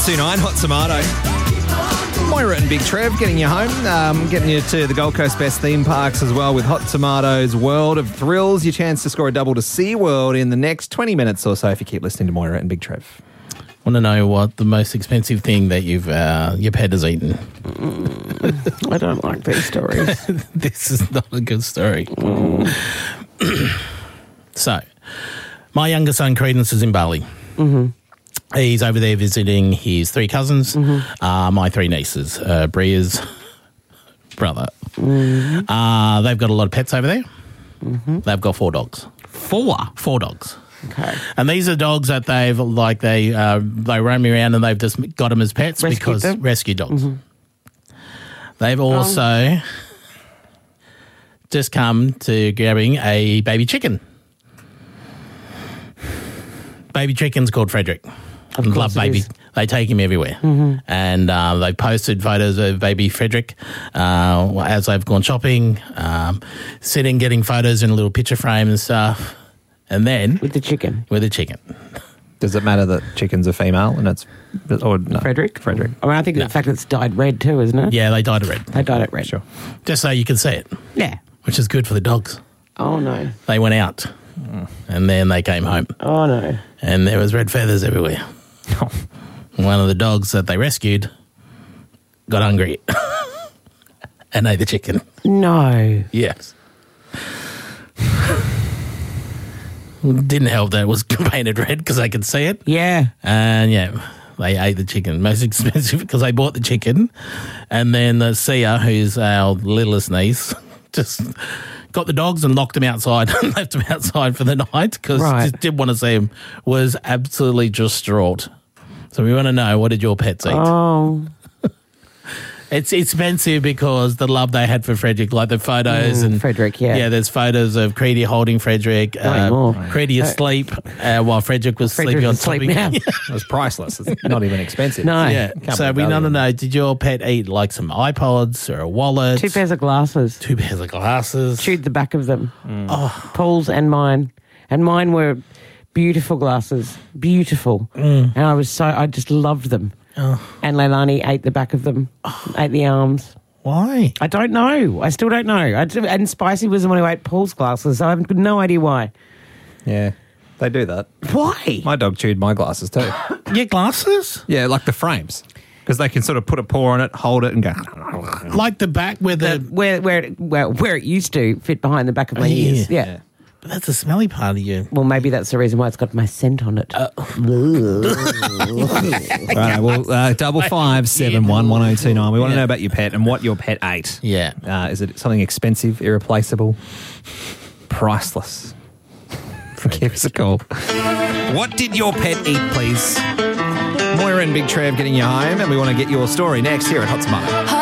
1029 Hot Tomato. Moira and Big Trev getting you home, getting you to the Gold Coast best theme parks as well with Hot Tomato's World of Thrills. Your chance to score a double to SeaWorld in the next 20 minutes or so if you keep listening to Moira and Big Trev. Want to know what the most expensive thing that your pet has eaten? I don't like these stories. This is not a good story. So, my younger son, Credence, is in Bali. Mm-hmm. He's over there visiting his 3 cousins, my 3 nieces, Bria's brother. Mm-hmm. They've got a lot of pets over there. Mm-hmm. They've got 4 dogs. 4 dogs. Okay. And these are dogs that they roam around and they've just got them as pets rescue dogs. Mm-hmm. They've also just come to grabbing a baby chicken. Baby chicken's called Frederick. Love baby. They take him everywhere. Mm-hmm. And they posted photos of baby Frederick as they've gone shopping, sitting, getting photos in a little picture frame and stuff. And then... With the chicken. Does it matter that chicken's a female and it's... Or no? Frederick? I mean, I think the fact that it's dyed red too, isn't it? Yeah, they dyed it red. They dyed it red. Sure. Just so you can see it. Yeah. Which is good for the dogs. Oh, no. They went out. And then they came home. Oh, no. And there was red feathers everywhere. One of the dogs that they rescued got hungry and ate the chicken. No. Yes. Didn't help that it was painted red because I could see it. Yeah. And, they ate the chicken. Most expensive because they bought the chicken. And then Sia, who's our littlest niece, just got the dogs and locked them outside and left them outside for the night because just didn't want to see them. Was absolutely distraught. So we want to know, what did your pets eat? Oh. It's expensive because the love they had for Frederick, like the photos and Frederick, yeah. Yeah, there's photos of Creedy holding Frederick. Creedy asleep while Frederick was sleeping on top of him. It was priceless. It's not even expensive. No. Yeah. So we want to know, did your pet eat like some iPods or a wallet? 2 pairs of glasses. 2 pairs of glasses. Chewed the back of them. Paul's and mine. And mine were beautiful glasses. Beautiful. And I just loved them. And Leilani ate the back of them, ate the arms. Why? I don't know. I still don't know. And Spicy was the one who ate Paul's glasses, so I have no idea why. Yeah, they do that. Why? My dog chewed my glasses too. Your glasses? Yeah, like the frames. Because they can sort of put a paw on it, hold it and go... Like the back where where it used to fit behind the back of my ears. Yeah. But that's a smelly part of you. Well, maybe that's the reason why it's got my scent on it. All right, well, 5571 1029. We want to know about your pet and what your pet ate. Yeah. Is it something expensive, irreplaceable, priceless? Give us a call. What did your pet eat, please? Moira and Big Trev getting you home, and we want to get your story next here at Hot Tomato.